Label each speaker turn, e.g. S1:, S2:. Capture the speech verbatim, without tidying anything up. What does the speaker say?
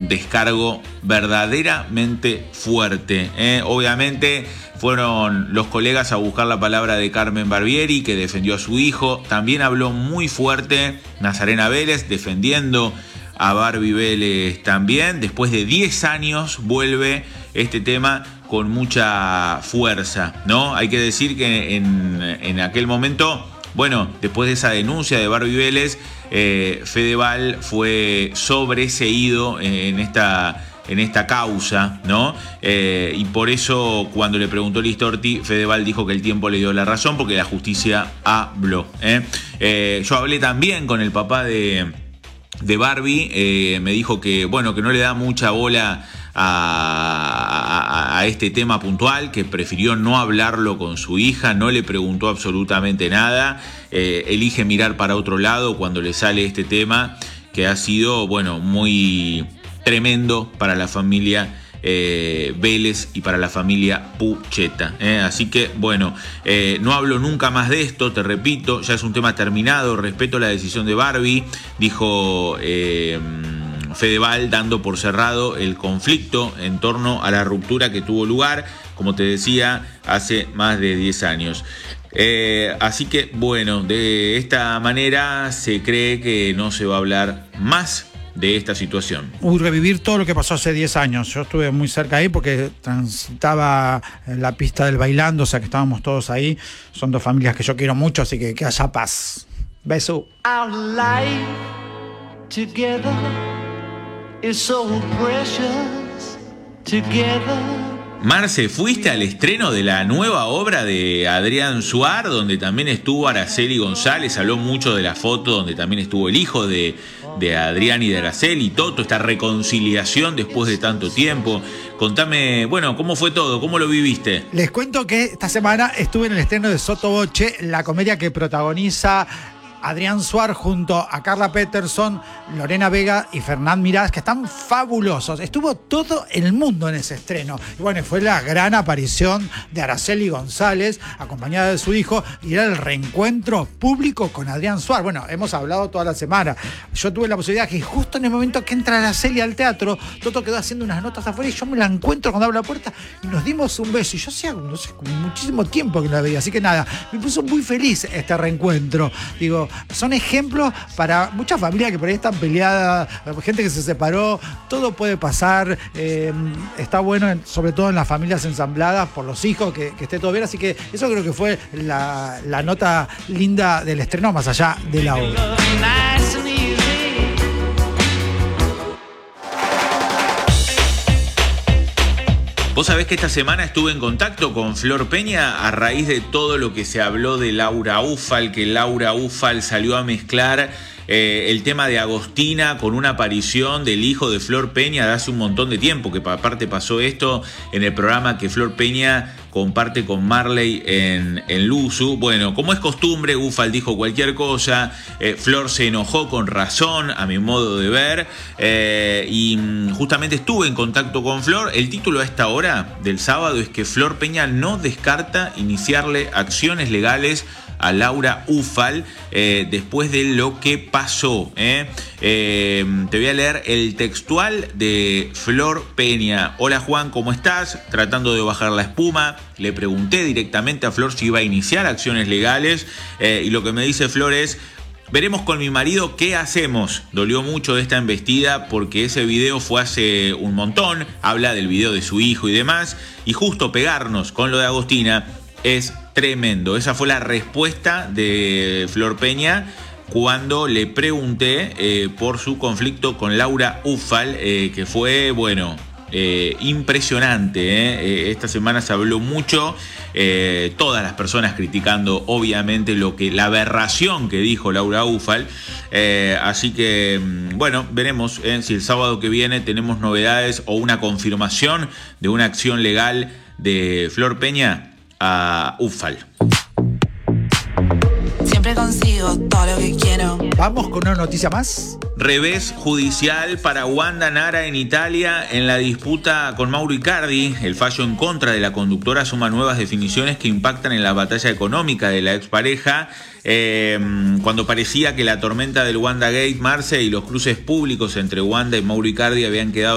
S1: descargo verdaderamente fuerte, ¿eh? Obviamente fueron los colegas a buscar la palabra de Carmen Barbieri, que defendió a su hijo. También habló muy fuerte Nazarena Vélez, defendiendo a Barbie Vélez también. Después de diez años vuelve este tema con mucha fuerza, ¿no? Hay que decir que en, en aquel momento, bueno, después de esa denuncia de Barbie Vélez, eh, Fedeval fue sobreseído en esta... en esta causa, ¿no? Eh, y por eso, cuando le preguntó Listorti, Fedeval dijo que el tiempo le dio la razón, porque la justicia habló, ¿eh? Eh, yo hablé también con el papá de, de Barbie, eh, me dijo que, bueno, que no le da mucha bola a, a, a este tema puntual, que prefirió no hablarlo con su hija, no le preguntó absolutamente nada, eh, elige mirar para otro lado cuando le sale este tema, que ha sido, bueno, muy... tremendo para la familia eh, Vélez y para la familia Pucheta, ¿eh? Así que, bueno, eh, no hablo nunca más de esto, te repito, ya es un tema terminado, respeto la decisión de Barbie, dijo eh, Fedeval, dando por cerrado el conflicto en torno a la ruptura que tuvo lugar, como te decía, hace más de diez años. Eh, así que, bueno, de esta manera se cree que no se va a hablar más de esta situación.
S2: Uy, revivir todo lo que pasó hace diez años. Yo estuve muy cerca ahí porque transitaba en la pista del Bailando, o sea que estábamos todos ahí. Son dos familias que yo quiero mucho, así que que haya paz. Beso.
S3: Our life together is so precious together.
S1: Marce, ¿fuiste al estreno de la nueva obra de Adrián Suar, donde también estuvo Araceli González? Habló mucho de la foto donde también estuvo el hijo de, de Adrián y de Araceli, Toto, esta reconciliación después de tanto tiempo. Contame, bueno, ¿cómo fue todo? ¿Cómo lo viviste?
S2: Les cuento que esta semana estuve en el estreno de Sotoboche, la comedia que protagoniza Adrián Suar junto a Carla Peterson, Lorena Vega y Fernán Mirás, que están fabulosos. Estuvo todo el mundo en ese estreno. Y bueno, fue la gran aparición de Araceli González, acompañada de su hijo, y era el reencuentro público con Adrián Suar. Bueno, hemos hablado toda la semana. Yo tuve la posibilidad que justo en el momento que entra Araceli al teatro, Toto quedó haciendo unas notas afuera y yo me la encuentro cuando abro la puerta y nos dimos un beso. Y yo hacía, no sé, muchísimo tiempo que no la veía. Así que nada, me puso muy feliz este reencuentro. Digo, son ejemplos para muchas familias que por ahí están peleadas, gente que se separó, todo puede pasar, eh, está bueno, en, sobre todo en las familias ensambladas por los hijos, que, que esté todo bien, así que eso creo que fue la, la nota linda del estreno, más allá de la obra.
S1: Vos sabés que esta semana estuve en contacto con Flor Peña a raíz de todo lo que se habló de Laura Ufal, que Laura Ufal salió a mezclar eh, el tema de Agostina con una aparición del hijo de Flor Peña de hace un montón de tiempo, que aparte pasó esto en el programa que Flor Peña comparte con Marley en, en Luzu. Bueno, como es costumbre, Ufal dijo cualquier cosa, eh, Flor se enojó con razón, a mi modo de ver, eh, y justamente estuve en contacto con Flor. El título a esta hora del sábado es que Flor Peña no descarta iniciarle acciones legales a Laura Ufal eh, después de lo que pasó. ¿eh? Eh, te voy a leer el textual de Flor Peña. Hola Juan, ¿cómo estás? Tratando de bajar la espuma, le pregunté directamente a Flor si iba a iniciar acciones legales eh, y lo que me dice Flor es: veremos con mi marido qué hacemos. Dolió mucho esta embestida porque ese video fue hace un montón, habla del video de su hijo y demás, y justo pegarnos con lo de Agostina es tremendo. Esa fue la respuesta de Flor Peña cuando le pregunté eh, por su conflicto con Laura Ufal, eh, que fue, bueno, eh, impresionante. Eh. Esta semana se habló mucho, eh, todas las personas criticando obviamente lo que la aberración que dijo Laura Ufal. Eh, así que, bueno, veremos eh, si el sábado que viene tenemos novedades o una confirmación de una acción legal de Flor Peña a Ufal.
S4: Siempre consigo todo lo que quiero.
S2: Vamos con una noticia más.
S1: Revés judicial para Wanda Nara en Italia en la disputa con Mauro Icardi. El fallo en contra de la conductora suma nuevas definiciones que impactan en la batalla económica de la expareja. Eh, cuando parecía que la tormenta del WandaGate, Marce, y los cruces públicos entre Wanda y Mauro Icardi habían quedado